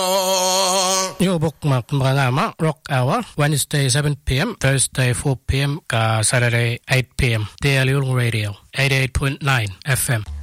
Yo bookmark mga Rock Hour, Wednesday 7 p.m., Thursday 4 p.m., Saturday 8 p.m. Daily Radio, 88.9 FM.